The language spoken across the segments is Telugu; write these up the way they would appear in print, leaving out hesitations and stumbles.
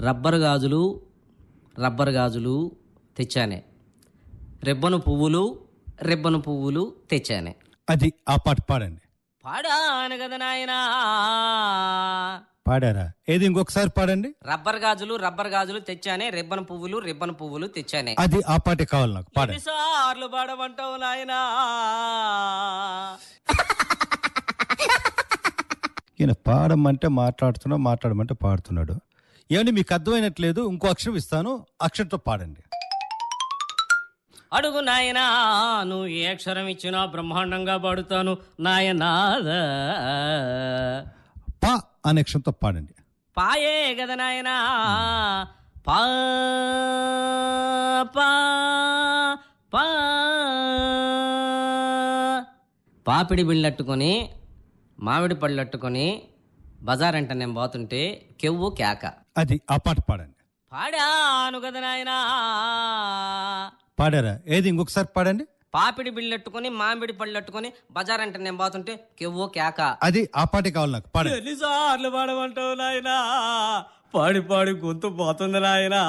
రబ్బర్ గాజులు తెచ్చానే, రెబ్బను పువ్వులు తెచ్చానే. అది ఆ పాట పాడండి. పాడాను కదా నాయనా. పాడారా? ఏది ఇంకొకసారి పాడండి. రబ్బర్ గాజులు తెచ్చానే, రెబ్బను పువ్వులు తెచ్చానే. అది ఆ పాటే కావాలి నాకు. పాడండి. ఎన్నిసార్లు పాడమంటావు నాయనా. ఈయన పాడమంటే మాట్లాడమంటే పాడుతున్నాడు. ఏమండి మీకు అర్థమైనట్లేదు, ఇంకో అక్షరం ఇస్తాను, అక్షరంతో పాడండి. అడుగు నాయనా, నువ్వు ఏ అక్షరం ఇచ్చినా బ్రహ్మాండంగా పాడుతాను నాయనాదా. పా అనే అక్షరంతో పాడండి. పాయే కదా నాయనా. పా పా పా పాపిడి బిళ్ళట్టుకొని మామిడి పళ్ళట్టుకొని బజారంట నేను పోతుంటే కెవ్వు కేక. అది ఆ పాట పాడండి. పాడాను కదా నాయనా. పాడారా? ఏది ఇంకొకసారి పాడండి. పాపిడి బిళ్ళట్టుకొని మామిడి పళ్ళట్టుకొని బజారంట నేను పోతుంటే కెవ్వు కేక. అది ఆ పాటే కావాలి నాకు. పాడండి. ఎన్నిసార్లు పాడమంటావు నాయనా. పాడి గొంతు పోతుంది నాయనా.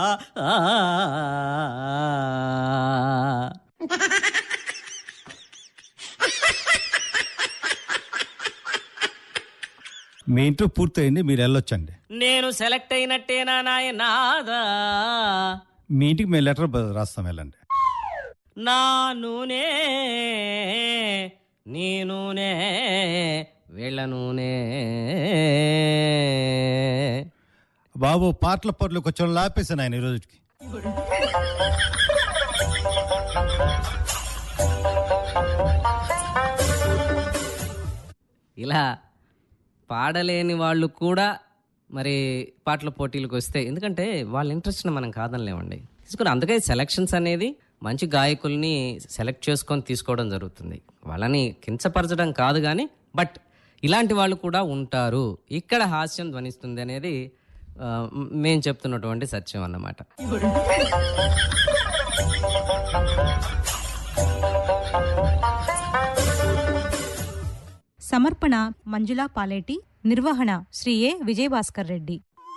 మీ ఇంట్లో పూర్తయింది, మీరు వెళ్ళొచ్చండి. నేను సెలెక్ట్ అయినట్టేనా నాయనాదా. మీ ఇంటికి మేము లెటర్ రాస్తాం, వెళ్ళండి. నా నూనె నీ నూనె వీళ్ళ నూనె. బాబు పాటల పొట్లకు వచ్చి లాపేశాను ఆయన ఈరోజుకి. ఇలా పాడలేని వాళ్ళు కూడా మరి పాటల పోటీలకు వస్తే, ఎందుకంటే వాళ్ళ ఇంట్రెస్ట్ని మనం కాదనలేమండి, తీసుకుని. అందుకే సెలక్షన్స్ అనేది మంచి గాయకుల్ని సెలెక్ట్ చేసుకొని తీసుకోవడం జరుగుతుంది. వాళ్ళని కించపరచడం కాదు కానీ, బట్ ఇలాంటి వాళ్ళు కూడా ఉంటారు, ఇక్కడ హాస్యం ధ్వనిస్తుంది అనేది మేము చెప్తున్నటువంటి సత్యం అన్నమాట. సమర్పణ మంజులా పాలేటి, నిర్వహణ శ్రీ ఏ విజయభాస్కర్ రెడ్డి.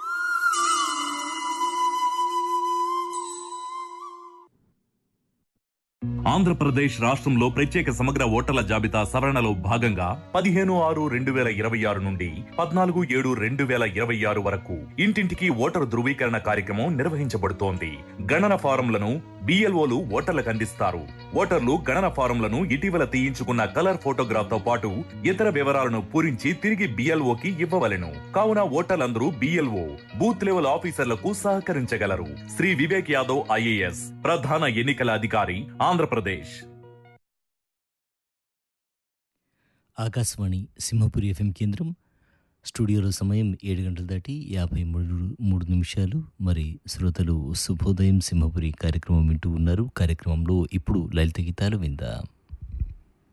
ఆంధ్రప్రదేశ్ రాష్ట్రంలో ప్రత్యేక సమగ్ర ఓటర్ల జాబితా సవరణలో భాగంగా 15/6/2026 నుండి 14/7/2026 వరకు ఇంటింటికి ఓటరు ధృవీకరణ కార్యక్రమం నిర్వహించబడుతోంది. గణన ఫారంలను BLOలు ఓటర్లకు అందిస్తారు. ఓటర్లు గణన ఫారంలను ఇటీవల తీయించుకున్న కలర్ ఫోటోగ్రాఫ్ తో పాటు ఇతర వివరాలను పూరించి తిరిగి BLOకి ఇవ్వవలెను. కావున ఓటర్లందరూ BLO బూత్ లెవెల్ ఆఫీసర్లకు సహకరించగలరు. శ్రీ వివేక్ యాదవ్ IAS ప్రధాన ఎన్నికల అధికారి, ఆంధ్రప్రదేశ్. ఆకాశవాణి సింహపురి FM కేంద్రం. స్టూడియోలో సమయం 7 గంటలు దాటి 53 నిమిషాలు. మరి శ్రోతలు శుభోదయం సింహపురి కార్యక్రమం వింటూ ఉన్నారు. కార్యక్రమంలో ఇప్పుడు లలిత గీతాలు విందాం.